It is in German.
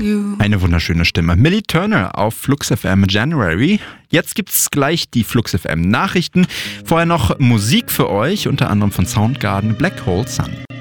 you. Eine wunderschöne Stimme. Millie Turner auf Flux FM January. Jetzt gibt's gleich die Flux FM Nachrichten. Vorher noch Musik für euch, unter anderem von Soundgarden, Black Hole Sun.